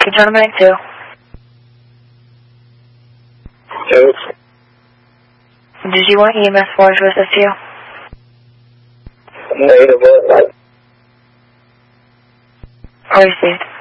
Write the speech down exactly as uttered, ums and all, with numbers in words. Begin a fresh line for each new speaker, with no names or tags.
you terminate two?
Two.
Did you want E M S four to assist you?
Negative.
Received.